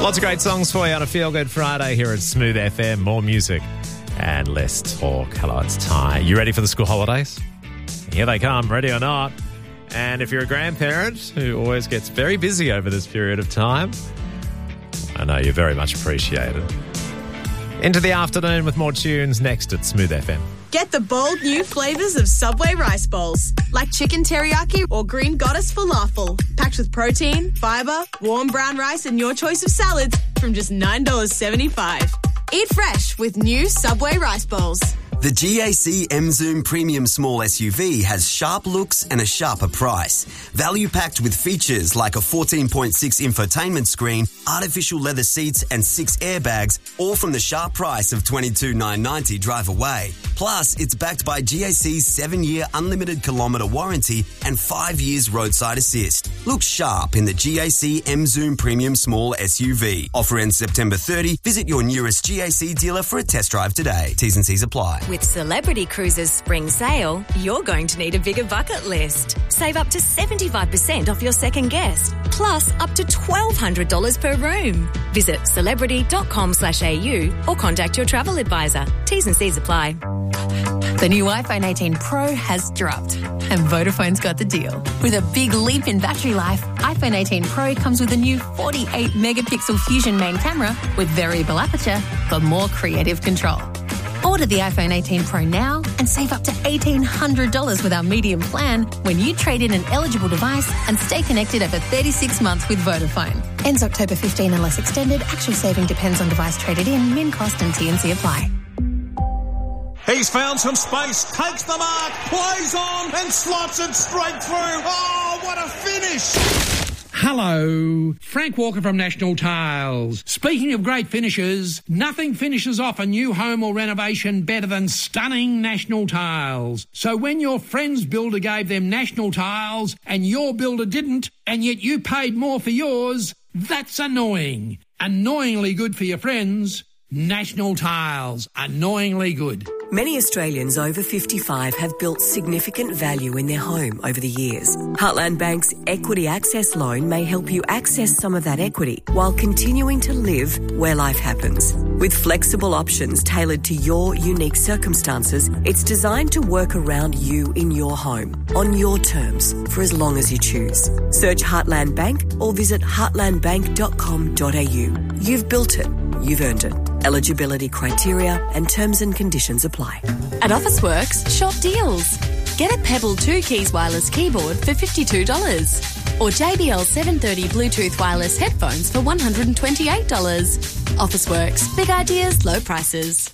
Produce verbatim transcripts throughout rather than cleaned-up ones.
Lots of great songs for you on a Feel Good Friday here at Smooth F M. More music and less talk. Hello, it's Ty. You ready for the school holidays? Here they come, ready or not. And if you're a grandparent who always gets very busy over this period of time, I know you're very much appreciated. Into the afternoon with more tunes next at Smooth F M. Get the bold new flavours of Subway rice bowls, like chicken teriyaki or green goddess falafel, packed with protein, fibre, warm brown rice and your choice of salads from just nine dollars seventy-five. Eat fresh with new Subway rice bowls. The G A C M-Zoom Premium Small S U V has sharp looks and a sharper price. Value-packed with features like a fourteen point six infotainment screen, artificial leather seats and six airbags, all from the sharp price of twenty-two thousand nine hundred ninety dollars drive away. Plus, it's backed by G A C's seven-year unlimited kilometre warranty and five years roadside assist. Look sharp in the G A C M-Zoom Premium Small S U V. Offer ends September thirtieth. Visit your nearest G A C dealer for a test drive today. T's and C's apply. With Celebrity Cruises Spring Sale, you're going to need a bigger bucket list. Save up to seventy-five percent off your second guest, plus up to twelve hundred dollars per room. Visit celebrity.com slash AU or contact your travel advisor. T's and C's apply. The new iPhone eighteen Pro has dropped, and Vodafone's got the deal. With a big leap in battery life, iPhone eighteen Pro comes with a new forty-eight megapixel Fusion main camera with variable aperture for more creative control. Order the iPhone eighteen Pro now and save up to eighteen hundred dollars with our medium plan when you trade in an eligible device and stay connected over thirty-six months with Vodafone. Ends October fifteenth unless extended. Actual saving depends on device traded in, min cost and T and C apply. He's found some space, takes the mark, plays on and slots it straight through. Oh, what a finish! Hello, Frank Walker from National Tiles. Speaking of great finishes, nothing finishes off a new home or renovation better than stunning National Tiles. So when your friend's builder gave them National Tiles and your builder didn't, and yet you paid more for yours, that's annoying. Annoyingly good for your friends. National Tiles. Annoyingly good. Many Australians over fifty-five have built significant value in their home over the years. Heartland Bank's Equity Access Loan may help you access some of that equity while continuing to live where life happens. With flexible options tailored to your unique circumstances, it's designed to work around you in your home, on your terms, for as long as you choose. Search Heartland Bank or visit heartland bank dot com dot a u. You've built it. You've earned it. Eligibility criteria and terms and conditions apply. At Officeworks, shop deals. Get a Pebble two Keys wireless keyboard for fifty-two dollars. Or J B L seven thirty Bluetooth wireless headphones for one hundred twenty-eight dollars. Officeworks. Big ideas, low prices.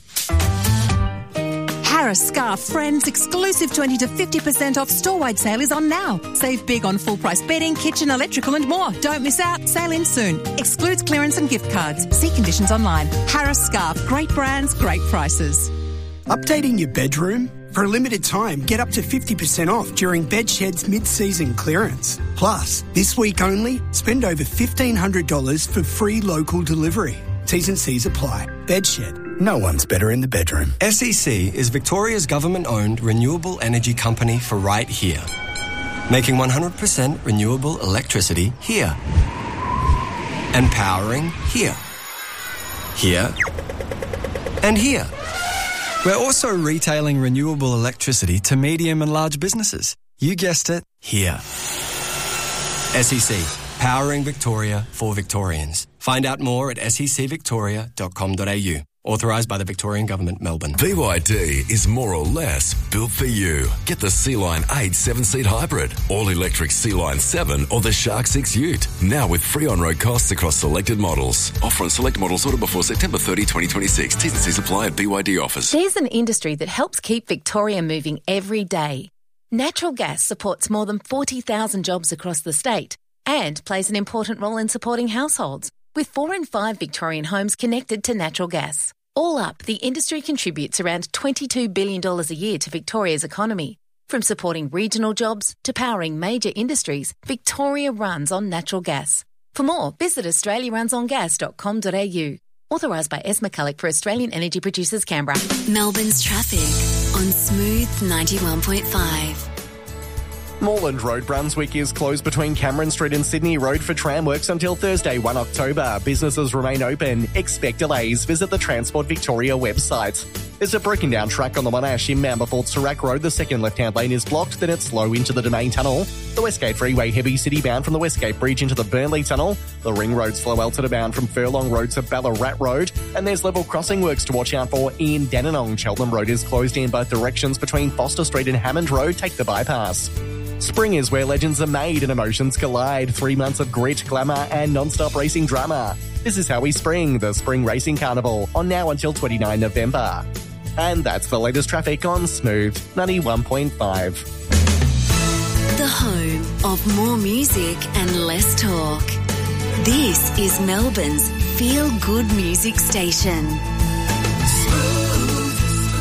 Harris Scarf Friends exclusive twenty to fifty percent off store-wide sale is on now. Save big on full-price bedding, kitchen, electrical and more. Don't miss out. Sale ends soon. Excludes clearance and gift cards. See conditions online. Harris Scarf. Great brands, great prices. Updating your bedroom? For a limited time, get up to fifty percent off during Bedshed's mid-season clearance. Plus, this week only, spend over fifteen hundred dollars for free local delivery. T's and C's apply. Bedshed. No one's better in the bedroom. S E C is Victoria's government-owned renewable energy company for right here. Making one hundred percent renewable electricity here. And powering here. Here. And here. We're also retailing renewable electricity to medium and large businesses. You guessed it, here. S E C, powering Victoria for Victorians. Find out more at s e c victoria dot com dot a u. Authorised by the Victorian Government, Melbourne. B Y D is more or less built for you. Get the Sea-Line eight seven-seat hybrid, all-electric Sea-Line seven or the Shark six Ute. Now with free on-road costs across selected models. Offer on select models ordered before September thirtieth, twenty twenty-six. T's and C's apply at B Y D offers. There's an industry that helps keep Victoria moving every day. Natural gas supports more than forty thousand jobs across the state and plays an important role in supporting households, with four in five Victorian homes connected to natural gas. All up, the industry contributes around twenty-two billion dollars a year to Victoria's economy. From supporting regional jobs to powering major industries, Victoria runs on natural gas. For more, visit australia runs on gas dot com dot a u. Authorised by S. McCulloch for Australian Energy Producers, Canberra. Melbourne's traffic on Smooth ninety-one point five. Moreland Road, Brunswick is closed between Cameron Street and Sydney Road for tram works until Thursday, the first of October. Businesses remain open. Expect delays. Visit the Transport Victoria website. There's a broken down track on the Monash in Mammoth Toorak Road. The second left-hand lane is blocked, then it's slow into the Domain Tunnel. The Westgate Freeway heavy city bound from the Westgate Bridge into the Burnley Tunnel. The Ring Road slow Altona bound from Furlong Road to Ballarat Road. And there's level crossing works to watch out for in Dandenong. Cheltenham Road is closed in both directions between Foster Street and Hammond Road. Take the bypass. Spring is where legends are made and emotions collide. Three months of grit, glamour and non-stop racing drama. This is how we spring, the Spring Racing Carnival, on now until the twenty-ninth of November. And that's the latest traffic on Smooth ninety-one point five. The home of more music and less talk. This is Melbourne's feel-good music station. Smooth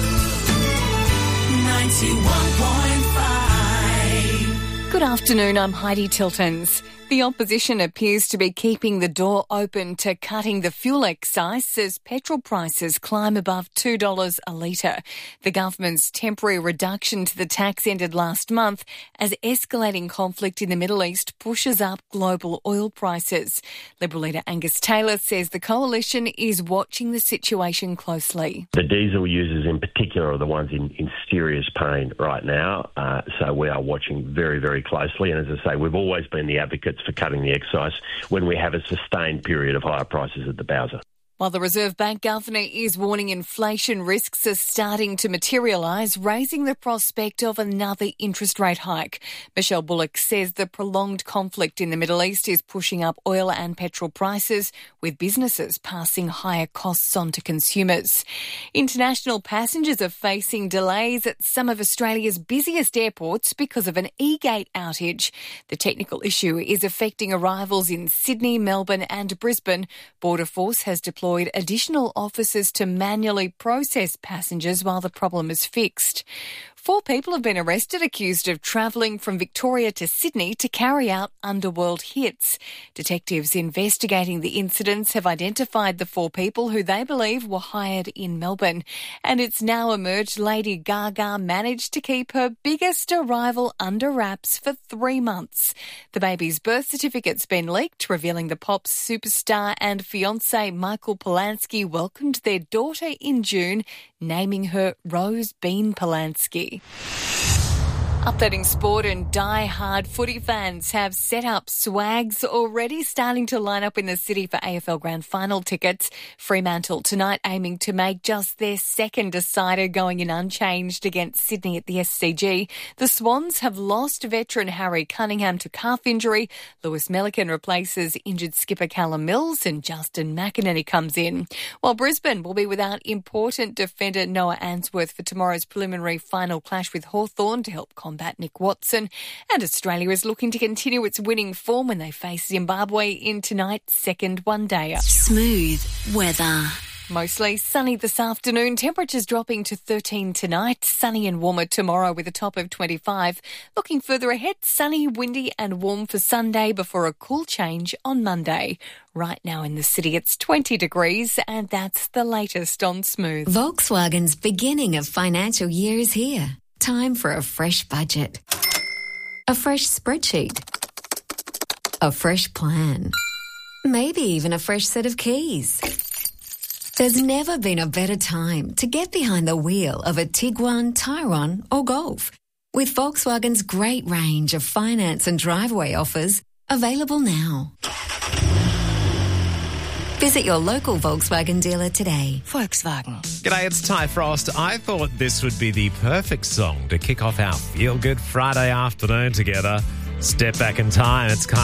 ninety-one point five. Good afternoon, I'm Heidi Tiltons. The opposition appears to be keeping the door open to cutting the fuel excise as petrol prices climb above two dollars a litre. The government's temporary reduction to the tax ended last month as escalating conflict in the Middle East pushes up global oil prices. Liberal leader Angus Taylor says the coalition is watching the situation closely. The diesel users in particular are the ones in, in serious pain right now, uh, so we are watching very, very closely. And as I say, we've always been the advocates for cutting the excise when we have a sustained period of higher prices at the Bowser. While the Reserve Bank Governor is warning inflation risks are starting to materialise, raising the prospect of another interest rate hike. Michelle Bullock says the prolonged conflict in the Middle East is pushing up oil and petrol prices, with businesses passing higher costs on to consumers. International passengers are facing delays at some of Australia's busiest airports because of an e-gate outage. The technical issue is affecting arrivals in Sydney, Melbourne and Brisbane. Border Force has deployed additional officers to manually process passengers while the problem is fixed. Four people have been arrested accused of travelling from Victoria to Sydney to carry out underworld hits. Detectives investigating the incidents have identified the four people who they believe were hired in Melbourne. And it's now emerged Lady Gaga managed to keep her biggest arrival under wraps for three months. The baby's birth certificate's been leaked, revealing the pop superstar and fiancé Michael Polanski welcomed their daughter in June, naming her Rose Bean Polanski. Updating sport, and die-hard footy fans have set up swags already starting to line up in the city for A F L Grand Final tickets. Fremantle tonight aiming to make just their second decider, going in unchanged against Sydney at the S C G. The Swans have lost veteran Harry Cunningham to calf injury. Lewis Melican replaces injured skipper Callum Mills and Justin McInerney comes in. While Brisbane will be without important defender Noah Answorth for tomorrow's preliminary final clash with Hawthorn to help combat Nick Watson. And Australia is looking to continue its winning form when they face Zimbabwe in tonight's second one-dayer. Smooth weather. Mostly sunny this afternoon. Temperatures dropping to thirteen tonight. Sunny and warmer tomorrow with a top of twenty-five. Looking further ahead, sunny, windy and warm for Sunday before a cool change on Monday. Right now in the city, it's twenty degrees, and that's the latest on Smooth. Volkswagen's beginning of financial year is here. Time for a fresh budget. A fresh spreadsheet. A fresh plan. Maybe even a fresh set of keys. There's never been a better time to get behind the wheel of a Tiguan, Tyrone or Golf. With Volkswagen's great range of finance and driveway offers available now. Visit your local Volkswagen dealer today. Volkswagen. G'day, it's Ty Frost. I thought this would be the perfect song to kick off our Feel Good Friday afternoon together. Step back in time. It's kind